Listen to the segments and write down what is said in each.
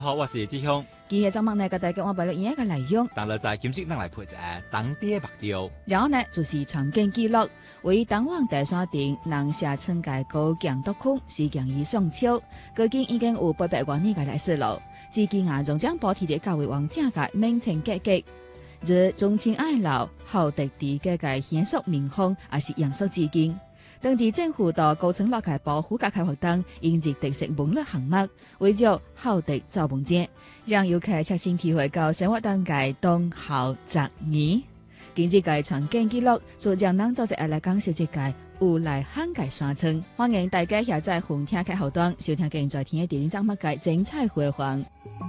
好，我是志雄。 今日節目呢，給大家我擺了一個內容， 但係在今日咱來陪者當地目標。 然後呢，就是場景記錄，為東王第三町南下村界高強獨區是強於上超，究竟已經有800多年嘅歷史了。至今啊，仲將保持啲教育王正嘅名稱結局，如忠親愛老、厚德地嘅獻屬民風，也是嚴肅致敬。當地政府到高層落嘅保護甲開活動，引入特色文樂項目，為咗厚德造夢節，讓遊客切身體會到生活當嘅東孝雜語。今日嘅場景記錄，就讓人做一下來講述一個有來涵蓋山村。歡迎大家下載紅聽嘅後端，收聽現在聽嘅電影節目嘅精彩回放。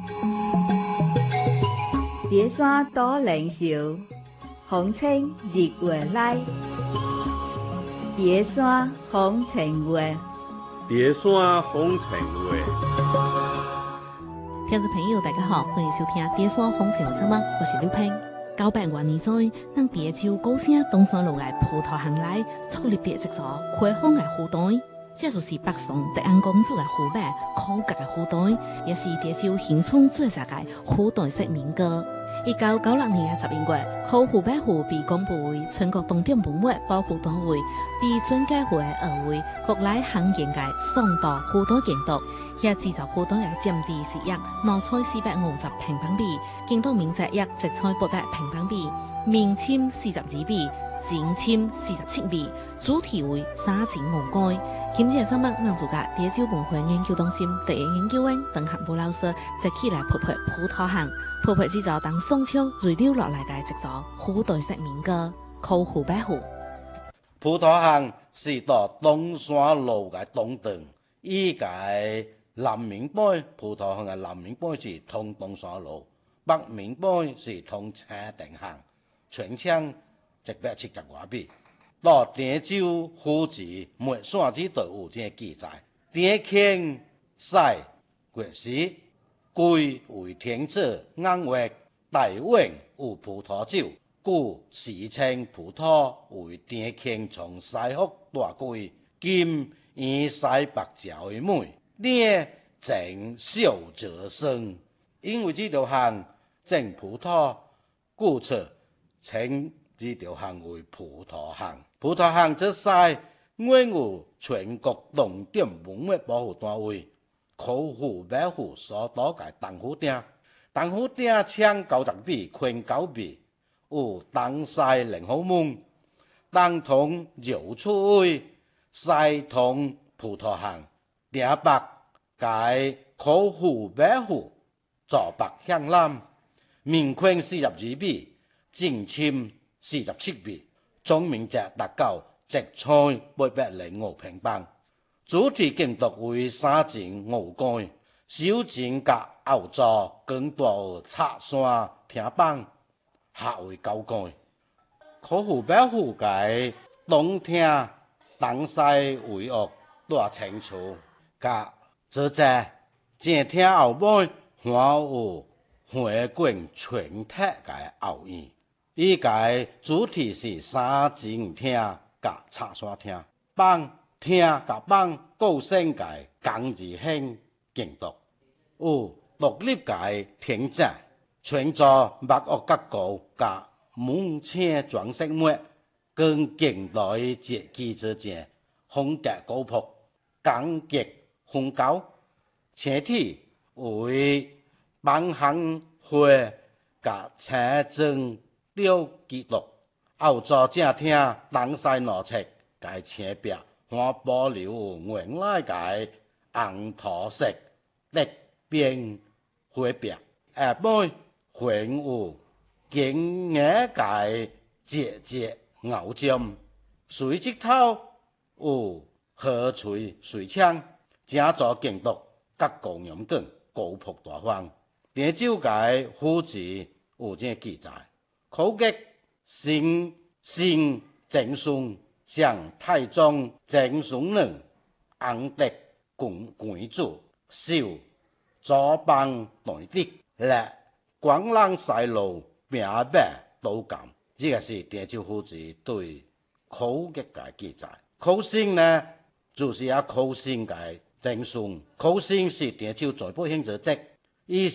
疊山多靈秀，風清日月來。疊山風情味， 疊山風情味。 聽眾朋友，大家好，歡迎收聽《疊山風情味》節目，我是劉平。900多年前，咱別州高聲東山路嘅葡萄行內，創立別一座開放嘅後代，這就是北宋德安公主嘅後代，考格嘅後代，也是別州現存最早嘅後代式民歌。1996年11月，考湖北湖被公布為全國重點文物保護單位，被轉介為二位國內罕見嘅宋代後代建築。遐製造後代嘅佔地是約450平方米，建築面積約700平方米，面深42米，井深47米，主題為沙井牛街。今日節目讓主角疊州文化研究中心第一研究員鄧漢武老師一起來陪陪葡萄行。葡萄製造當宋朝遺留落來嘅一座後代式民歌，靠湖北湖。 葡萄行是到東山路嘅東段，依個南面背葡萄行嘅南面背是通東山路，北面背是通車定行，全長170多米。到疊州府志末山之都有這記載，疊傾賽國史。歸為天子硬域，大碗有葡萄酒，故時稱葡萄為疊傾從西福大歸，今以西北郊為美，疊正小者生。因為這條行種葡萄，故此稱這條行為葡萄行。葡萄行這西原有全國重點文物保護單位。靠湖北湖所到嘅東湖頂，東湖頂長90米，寬9米，有東西連河門，東通繞出位，西通葡萄行，頂北介靠湖北湖，坐北向南，面寬42米，井深47米，總面積達到700平方。主題建築為沙井牛街，小井甲後座更大插山亭板，下為高街。靠湖北湖界東廳東西圍屋大清楚，甲這只正廳後尾還有花捲全體嘅後院。依個主題是沙井廳甲插山亭板。聽甲幫構成嘅工字興建築，有獨立嘅亭仔，全座木屋結構甲門前裝飾物，跟近代節氣之間風格古樸，工結風高，前體為板行花甲青磚雕記錄，後座正廳東西內側嘅青壁。我保留原來嘅紅土色立邊花壁，下背還有經野嘅節節牛尖，水石頭有河錘水槍，整座建築結構嚴謹，高樸大方。疊州嘅府志有這記載，考級新正順。像太宗鄭松能、安德郡主、少左邦內的และ廣lan西路平白都監，這個是疊州府志對考級嘅記載。考生呢，就是考生嘅定數，考生是疊州最不興之職， 伊